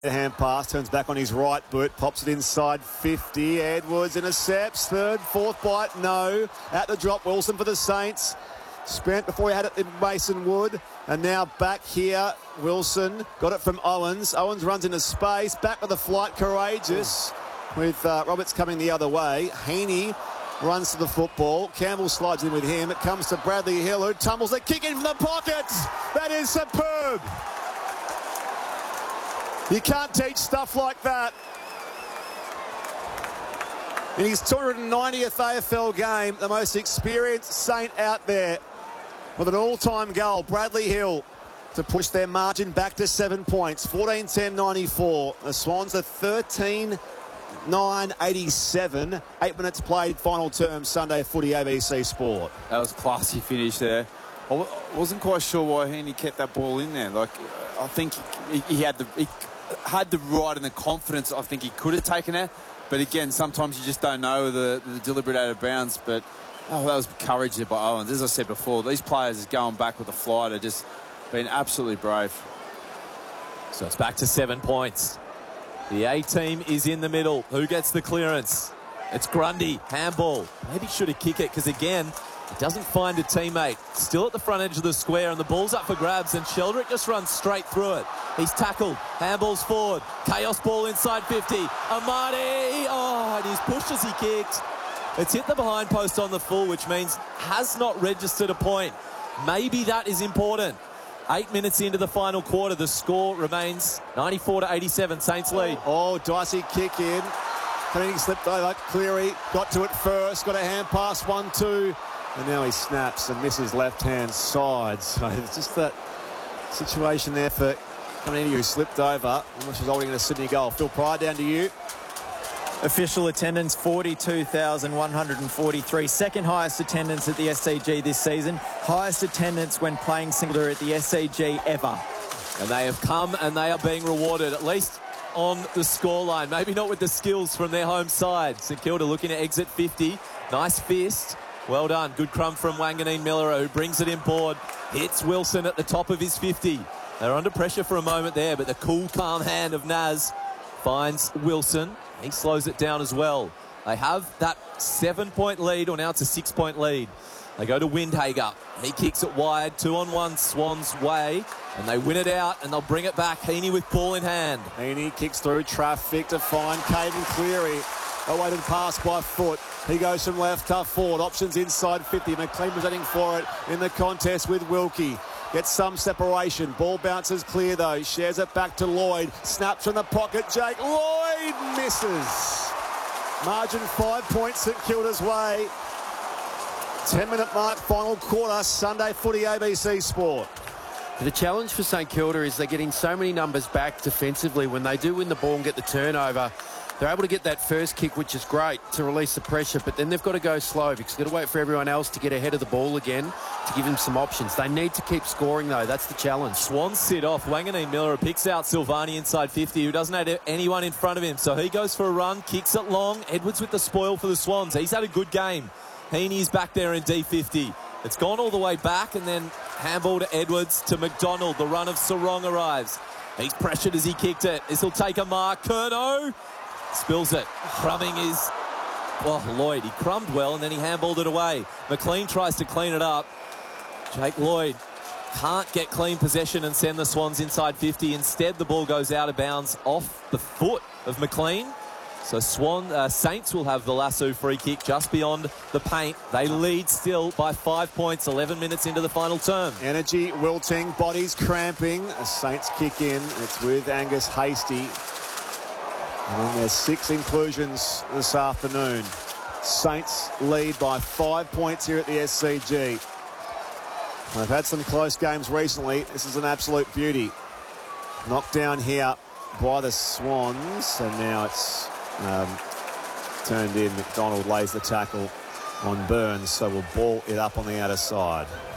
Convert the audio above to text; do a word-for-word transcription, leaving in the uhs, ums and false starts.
Hand pass, turns back on his right boot, pops it inside fifty. Edwards intercepts, third, fourth bite, no. At the drop, Wilson for the Saints. Spent before he had it in Mason Wood. And now back here, Wilson got it from Owens. Owens runs into space, back with the flight, courageous. With uh, Roberts coming the other way. Heaney runs to the football. Campbell slides in with him. It comes to Bradley Hill, who tumbles the kick in from the pocket. That is superb. You can't teach stuff like that. In his two hundred ninetieth A F L game, the most experienced Saint out there with an all-time goal, Bradley Hill, to push their margin back to seven points, fourteen ten ninety-four. The Swans are thirteen nine eighty-seven. Eight minutes played, final term, Sunday Footy, A B C Sport. That was a classy finish there. I wasn't quite sure why Heaney kept that ball in there. Like, I think he, he had the... He, had the right and the confidence. I think he could have taken it, but again, sometimes you just don't know the, the deliberate out of bounds. But oh, that was courage there by Owens. As I said before, these players going back with the flight are just been absolutely brave. So it's back to seven points. The A team is in the middle. Who gets the clearance? It's Grundy. Handball. Maybe should have kicked it, because again, he doesn't find a teammate. Still at the front edge of the square, and the ball's up for grabs, and Sheldrick just runs straight through it. He's tackled. Handball's forward. Chaos ball inside fifty. Amadi. Oh, and he's pushed as he kicked. It's hit the behind post on the full, which means has not registered a point. Maybe that is important. Eight minutes into the final quarter, the score remains ninety-four to eighty-seven. Saints lead. Oh, dicey kick in. Cleary slipped over. Cleary got to it first. Got a hand pass, one, two. And now he snaps and misses left-hand side. So it's just that situation there for coming into you, slipped over. Almost resulting in a Sydney goal. Phil Pryor, down to you. Official attendance, forty-two thousand one hundred forty-three. Second highest attendance at the S C G this season. Highest attendance when playing singular at the S C G ever. And they have come and they are being rewarded, at least on the scoreline. Maybe not with the skills from their home side. St Kilda looking to exit fifty. Nice fist. Well done. Good crumb from Wanganeen Miller, who brings it in board. Hits Wilson at the top of his fifty. They're under pressure for a moment there, but the cool, calm hand of Naz finds Wilson. He slows it down as well. They have that seven-point lead, or now it's a six-point lead. They go to Windhager. He kicks it wide. Two on one, Swans way. And they win it out, and they'll bring it back. Heaney with ball in hand. Heaney kicks through traffic to find Caden Cleary. Awaited pass by Foot. He goes from left, tough forward. Options inside fifty. McLean presenting for it in the contest with Wilkie. Gets some separation. Ball bounces clear, though. Shares it back to Lloyd. Snaps from the pocket. Jake Lloyd misses. Margin five points St Kilda's way. ten-minute mark, final quarter. Sunday Footy, A B C Sport. The challenge for St Kilda is they're getting so many numbers back defensively. When they do win the ball and get the turnover, they're able to get that first kick, which is great, to release the pressure, but then they've got to go slow because they've got to wait for everyone else to get ahead of the ball again to give them some options. They need to keep scoring, though. That's the challenge. Swans sit off. Wanganeen Miller picks out Silvani inside fifty, who doesn't have anyone in front of him. So he goes for a run, kicks it long. Edwards with the spoil for the Swans. He's had a good game. Heaney's back there in D fifty. It's gone all the way back, and then handball to Edwards to McDonald. The run of Sarong arrives. He's pressured as he kicked it. This will take a mark. Curnow spills it. Crumbing is, well, Lloyd. He crumbed well, and then he handballed it away. McLean tries to clean it up. Jake Lloyd can't get clean possession and send the Swans inside fifty. Instead, the ball goes out of bounds off the foot of McLean. So Swan uh, Saints will have the lasso free kick just beyond the paint. They lead still by five points, eleven minutes into the final term. Energy wilting, bodies cramping. The Saints kick in. It's with Angus Hasty. And then there's six inclusions this afternoon. Saints lead by five points here at the S C G. They've had some close games recently. This is an absolute beauty. Knocked down here by the Swans, and now it's um, turned in. McDonald lays the tackle on Burns, so we'll ball it up on the outer side.